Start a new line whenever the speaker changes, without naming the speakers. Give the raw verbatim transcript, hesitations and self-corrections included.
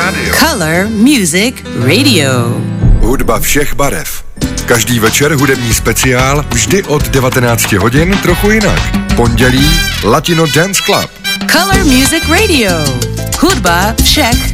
Color Music Radio.
Hudba všech barev. Každý večer hudební speciál, vždy od devatenáct hodin trochu jinak. Pondělí Latino Dance Club.
Color Music Radio. Hudba všech